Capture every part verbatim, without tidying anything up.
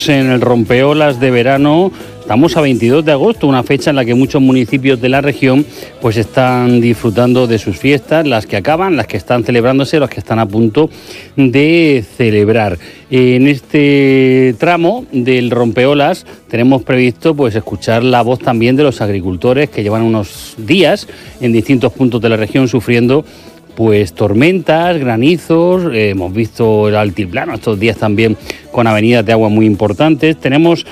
En el rompeolas de verano, estamos a veintidós de agosto, una fecha en la que muchos municipios de la región pues están disfrutando de sus fiestas, las que acaban, las que están celebrándose, las que están a punto de celebrar. En este tramo del rompeolas tenemos previsto pues escuchar la voz también de los agricultores que llevan unos días en distintos puntos de la región sufriendo pues tormentas, granizos, eh, hemos visto el altiplano estos días también con avenidas de agua muy importantes. Tenemos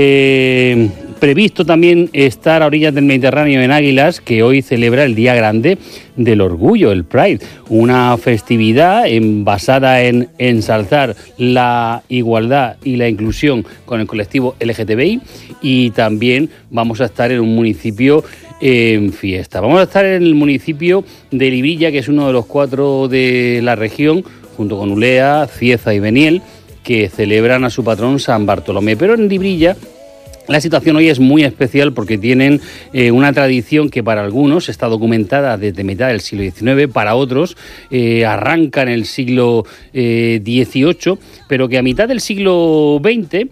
eh, previsto también estar a orillas del Mediterráneo en Águilas, que hoy celebra el Día Grande del Orgullo, el Pride, una festividad en, basada en ensalzar la igualdad y la inclusión con el colectivo L G T B I, y también vamos a estar en un municipio en fiesta. Vamos a estar en el municipio de Librilla, que es uno de los cuatro de la región, junto con Ulea, Cieza y Beniel, que celebran a su patrón San Bartolomé. Pero en Librilla la situación hoy es muy especial porque tienen eh, una tradición que para algunos está documentada desde mitad del siglo diecinueve, para otros eh, arranca en el siglo eh, dieciocho, pero que a mitad del siglo veinte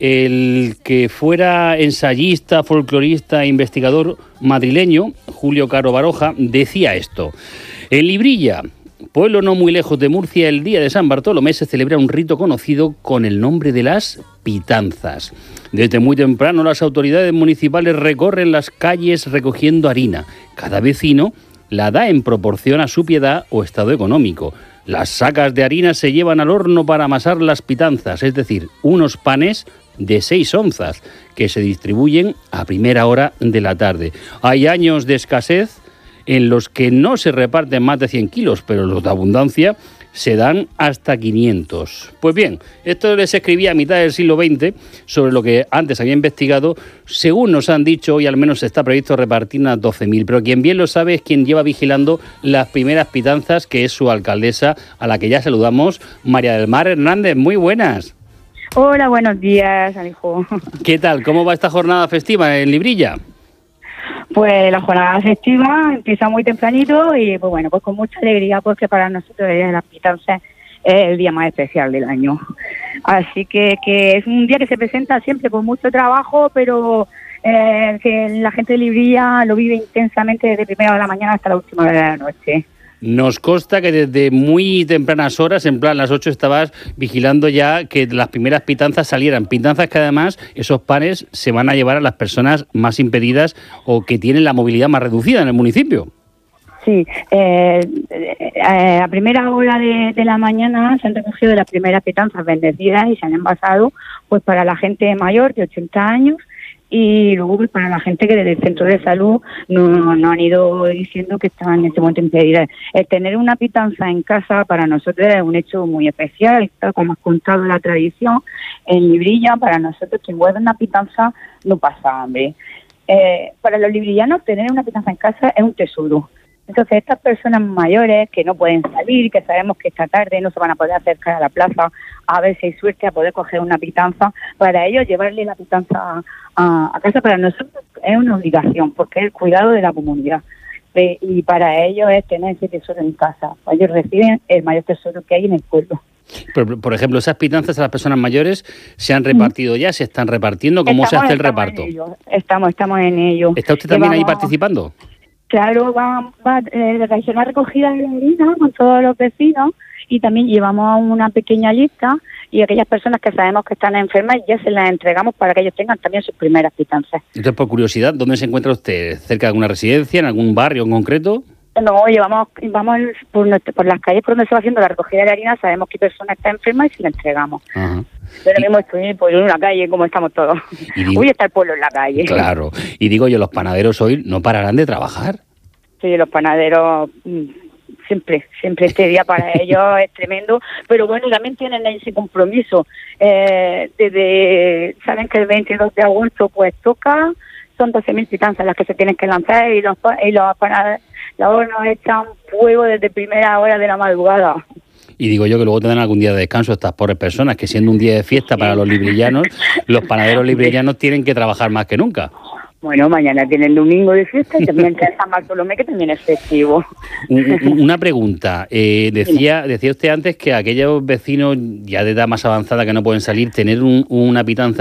el que fuera ensayista, folclorista e investigador madrileño, Julio Caro Baroja, decía esto: en Librilla, pueblo no muy lejos de Murcia, el día de San Bartolomé se celebra un rito conocido con el nombre de las pitanzas. Desde muy temprano las autoridades municipales recorren las calles recogiendo harina. Cada vecino la da en proporción a su piedad o estado económico. Las sacas de harina se llevan al horno para amasar las pitanzas, es decir, unos panes de seis onzas, que se distribuyen a primera hora de la tarde. Hay años de escasez en los que no se reparten más de cien kilos, pero los de abundancia se dan hasta quinientos. Pues bien, esto les escribía a mitad del siglo veinte, sobre lo que antes había investigado. Según nos han dicho, hoy al menos está previsto repartir unas doce mil, pero quien bien lo sabe es quien lleva vigilando las primeras pitanzas, que es su alcaldesa, a la que ya saludamos, María del Mar Hernández. Muy buenas. Hola, buenos días, Alejo. ¿Qué tal? ¿Cómo va esta jornada festiva en Librilla? Pues la jornada festiva empieza muy tempranito y pues bueno, pues con mucha alegría, porque para nosotros el Día de las Pitanzas es el día más especial del año. Así que, que es un día que se presenta siempre con mucho trabajo, pero eh, que la gente de Librilla lo vive intensamente desde primera hora de la mañana hasta la última hora de la noche. Nos consta que desde muy tempranas horas, en plan las ocho, estabas vigilando ya que las primeras pitanzas salieran. Pitanzas que además esos panes se van a llevar a las personas más impedidas o que tienen la movilidad más reducida en el municipio. Sí, eh, eh, a primera hora de, de la mañana se han recogido las primeras pitanzas bendecidas y se han envasado pues para la gente mayor de ochenta años. Y luego pues, para la gente que desde el centro de salud no, no han ido diciendo que estaban en este momento impedidas. El tener una pitanza en casa para nosotros es un hecho muy especial, como has contado la tradición. En Librilla, para nosotros, quien guarda una pitanza no pasa hambre. Eh, para los librillanos, tener una pitanza en casa es un tesoro. Entonces, estas personas mayores que no pueden salir, que sabemos que esta tarde no se van a poder acercar a la plaza a ver si hay suerte a poder coger una pitanza, para ellos llevarle la pitanza a, a casa para nosotros es una obligación, porque es el cuidado de la comunidad. Eh, y para ellos es tener ese tesoro en casa. Ellos reciben el mayor tesoro que hay en el pueblo. Por, por ejemplo, esas pitanzas a las personas mayores se han repartido ya, se están repartiendo. ¿Cómo estamos, se hace el estamos reparto? En ello. Estamos, estamos en ello. ¿Está usted también Llevamos... ahí participando? Claro, va, va eh, de realizar recogida de la harina con todos los vecinos, y también llevamos una pequeña lista, y aquellas personas que sabemos que están enfermas ya se las entregamos para que ellos tengan también sus primeras pitanzas. Entonces, por curiosidad, ¿dónde se encuentra usted? ¿Cerca de alguna residencia, en algún barrio en concreto? No, llevamos vamos por, nuestro, por las calles por donde se va haciendo la recogida de la harina, sabemos qué persona está enferma y se la entregamos. Ajá. Pero mismo estoy por una calle como estamos todos. Digo, hoy está el pueblo en la calle. Claro. Y digo yo, los panaderos hoy no pararán de trabajar. Sí, los panaderos siempre, siempre este día para ellos es tremendo, pero bueno, también tienen ese compromiso. Eh, desde, saben que el veintidós de agosto pues toca, son doce mil pitanzas las que se tienen que lanzar, y los, y los panaderos, los hornos echan fuego desde primera hora de la madrugada. Y digo yo que luego tendrán algún día de descanso estas pobres personas, que siendo un día de fiesta para los librillanos, los panaderos librillanos tienen que trabajar más que nunca. Bueno, mañana tiene el domingo de fiesta y también está San Bartolomé, que también es festivo. Una pregunta. Eh, decía decía usted antes que aquellos vecinos ya de edad más avanzada que no pueden salir, tener un, una pitanza